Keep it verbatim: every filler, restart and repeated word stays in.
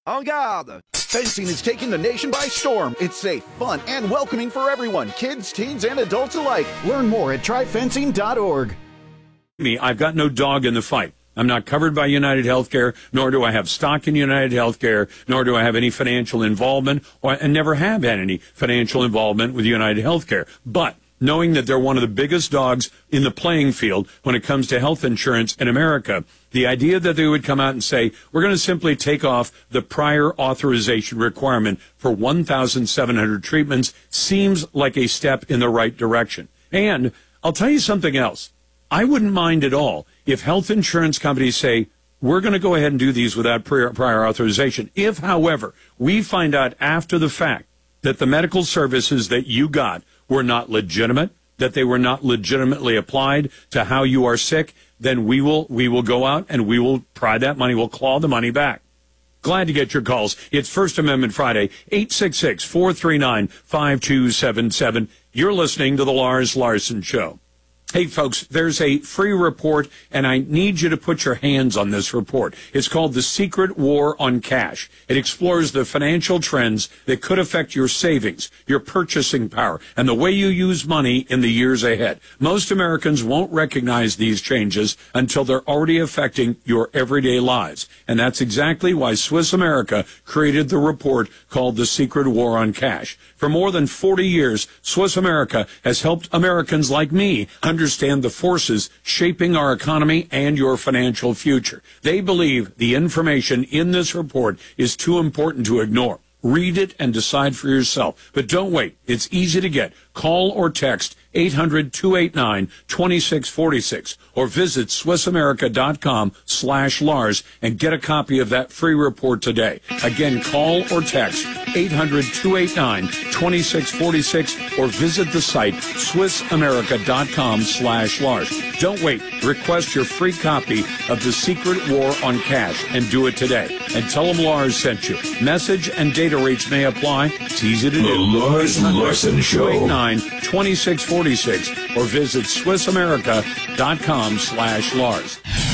En garde! Fencing is taking the nation by storm. It's safe, fun, and welcoming for everyone, kids, teens, and adults alike. Learn more at try fencing dot org. Me, I've got no dog in the fight. I'm not covered by United Healthcare, nor do I have stock in United Healthcare, nor do I have any financial involvement, or, and never have had any financial involvement with United Healthcare. But knowing that they're one of the biggest dogs in the playing field when it comes to health insurance in America, the idea that they would come out and say, we're going to simply take off the prior authorization requirement for one thousand seven hundred treatments seems like a step in the right direction. And I'll tell you something else. I wouldn't mind at all if health insurance companies say, we're going to go ahead and do these without prior, prior authorization. If, however, we find out after the fact that the medical services that you got were not legitimate, that they were not legitimately applied to how you are sick, then we will we will go out and we will pry that money, we'll claw the money back. Glad to get your calls. It's First Amendment Friday, eight six six, four three nine, five two seven seven. You're listening to The Lars Larson Show. Hey, folks, there's a free report, and I need you to put your hands on this report. It's called The Secret War on Cash. It explores the financial trends that could affect your savings, your purchasing power, and the way you use money in the years ahead. Most Americans won't recognize these changes until they're already affecting your everyday lives. And that's exactly why Swiss America created the report called The Secret War on Cash. For more than forty years, Swiss America has helped Americans like me understand the forces shaping our economy and your financial future. They believe the information in this report is too important to ignore. Read it and decide for yourself. But don't wait. It's easy to get. Call or text eight hundred, two eight nine, two six four six or visit SwissAmerica.com slash Lars and get a copy of that free report today. Again, call or text eight hundred, two eight nine, two six four six or visit the site SwissAmerica.com slash Lars. Don't wait. Request your free copy of The Secret War on Cash and do it today. And tell them Lars sent you. Message and data rates may apply. It's easy to do. The Lars Larson Show. two eight nine, two six four six or visit SwissAmerica.com slash Lars.